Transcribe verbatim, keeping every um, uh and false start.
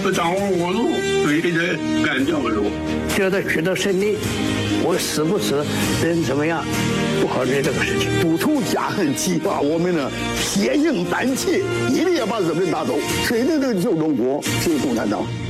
不掌握我路，所以人干掉路。 觉得取得胜利，我死不死，人怎么样，不考虑这个事情。 补充加恨激发我们的铁硬胆气，一定要把日本人打走，谁能拯救中国？只有共产党。